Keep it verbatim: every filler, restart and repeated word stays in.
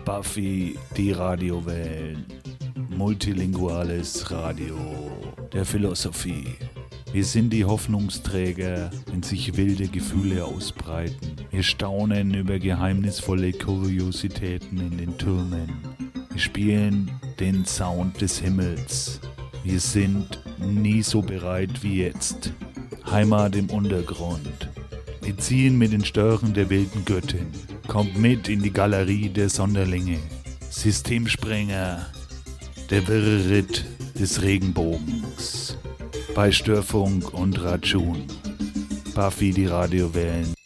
Buffy, die Radiowellen. Multilinguales Radio der Philosophie. Wir sind die Hoffnungsträger, wenn sich wilde Gefühle ausbreiten. Wir staunen über geheimnisvolle Kuriositäten in den Türmen. Wir spielen den Sound des Himmels. Wir sind nie so bereit wie jetzt. Heimat im Untergrund. Wir ziehen mit den Stören der wilden Göttin. Kommt mit in die Galerie der Sonderlinge. Systemsprenger. Der wirre Ritt des Regenbogens. Bei Störfunk und Racun. Buffy, die Radiowellen.